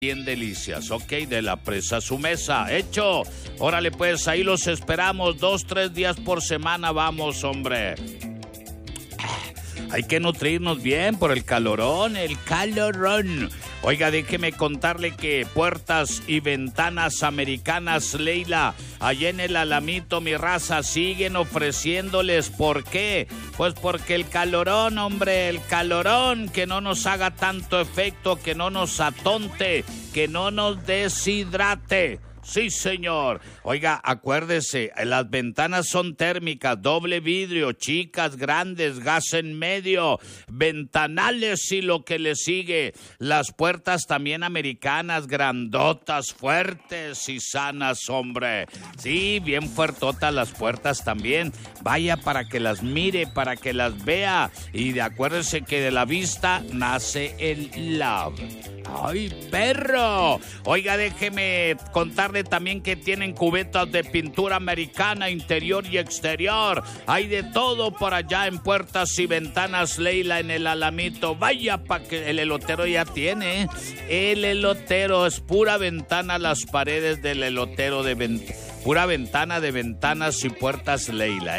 bien delicias, ok, de la presa a su mesa, hecho. Órale pues, ahí los esperamos, 2-3 días por semana, vamos, hombre. Hay que nutrirnos bien por el calorón, Oiga, déjeme contarle que Puertas y Ventanas Americanas, Leila, allá en el Alamito, mi raza, siguen ofreciéndoles. ¿Por qué? Pues porque el calorón, hombre, el calorón, que no nos haga tanto efecto, que no nos atonte, que no nos deshidrate. Sí, señor. Oiga, acuérdese, las ventanas son térmicas, doble vidrio, chicas, grandes, gas en medio, ventanales y lo que le sigue. Las puertas también americanas, grandotas, fuertes y sanas, hombre. Sí, bien fuertotas las puertas también. Vaya para que las mire, para que las vea. Y acuérdese que de la vista nace el love. ¡Ay, perro! Oiga, déjeme contarle también que tienen cubetas de pintura americana, interior y exterior. Hay de todo por allá en Puertas y Ventanas, Leila, en el Alamito. Vaya, pa' que el elotero ya tiene. El elotero es pura ventana, las paredes del elotero de pura ventana de ventanas y puertas, Leila,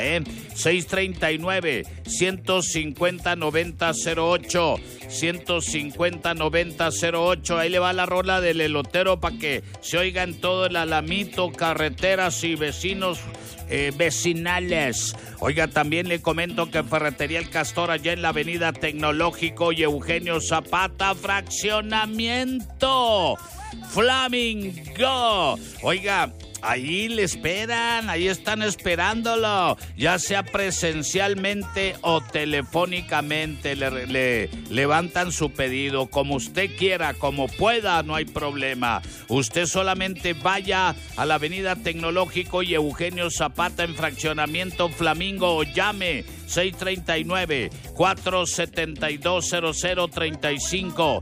639-150-9008. 150-9008. Ahí le va la rola del elotero para que se oiga en todo el Alamito, carreteras y vecinos vecinales. Oiga, también le comento que Ferretería El Castor, allá en la Avenida Tecnológico y Eugenio Zapata, fraccionamiento Flamingo. Oiga, ahí le esperan, ahí están esperándolo, ya sea presencialmente o telefónicamente, le levantan su pedido, como usted quiera, como pueda, no hay problema. Usted solamente vaya a la Avenida Tecnológico y Eugenio Zapata en fraccionamiento Flamingo o llame 639-472-0035,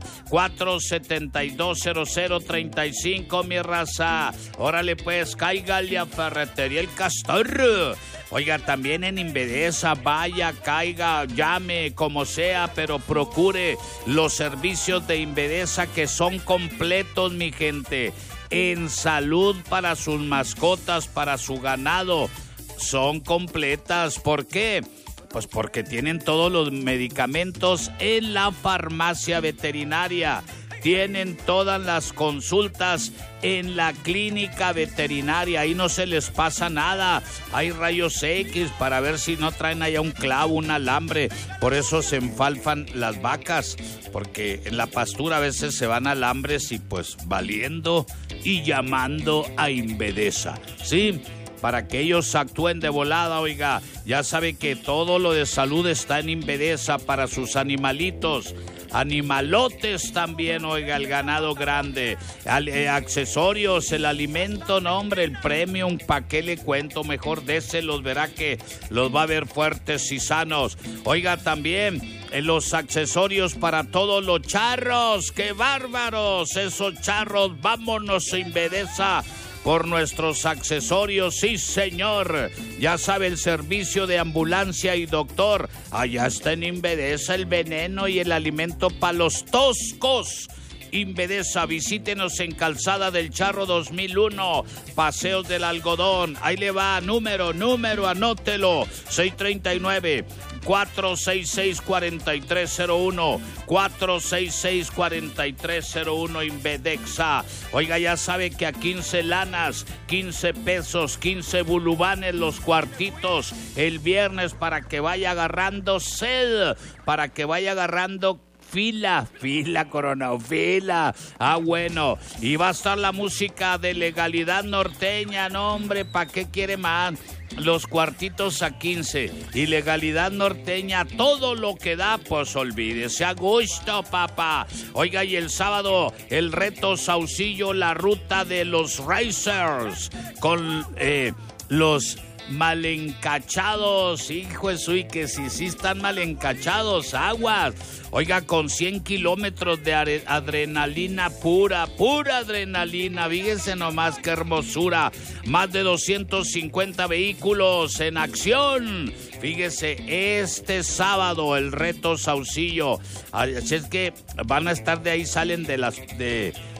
472-0035, mi raza. Órale pues, cáigale a Ferretería El Castor. Oiga, también en Invedesa, vaya, caiga, llame, como sea, pero procure los servicios de Invedesa que son completos, mi gente. En salud para sus mascotas, para su ganado, son completas. ¿Por qué? Pues porque tienen todos los medicamentos en la farmacia veterinaria. Tienen todas las consultas en la clínica veterinaria. Ahí no se les pasa nada. Hay rayos X para ver si no traen allá un clavo, un alambre. Por eso se enfalfan las vacas, porque en la pastura a veces se van alambres y pues valiendo y llamando a Invedesa. ¿Sí? Para que ellos actúen de volada, oiga, ya sabe que todo lo de salud está en Invedesa para sus animalitos, animalotes también, oiga, el ganado grande, accesorios, el alimento, no hombre, el premium, ¿pa' qué le cuento? Mejor déselos, verá que los va a ver fuertes y sanos. Oiga, también los accesorios para todos los charros, ¡qué bárbaros! Esos charros, vámonos a Invedesa por nuestros accesorios, sí señor. Ya sabe, el servicio de ambulancia y doctor, allá está en Invedesa el veneno y el alimento para los toscos. Invedesa, visítenos en Calzada del Charro 2001, Paseos del Algodón. Ahí le va, número, anótelo, 639-466-4301, 466-4301, Invedexa. Oiga, ya sabe que a 15 lanas, 15 pesos, 15 bulubanes los cuartitos el viernes para que vaya agarrando sed, para que vaya agarrando fila, Coronao, fila. Ah, bueno, y va a estar la música de Legalidad Norteña, no hombre, ¿para qué quiere más? Los cuartitos a 15 y Legalidad Norteña, todo lo que da, pues olvídese, a gusto, papá. Oiga, y el sábado, el reto Saucillo, la ruta de los Racers, con los mal encachados, hijo de su, y que si están mal encachados, aguas. Oiga, con 100 kilómetros de adrenalina pura adrenalina, fíjense nomás qué hermosura. Más de 250 vehículos en acción. Fíjese, este sábado el reto Saucillo. Así es que van a estar de ahí, salen de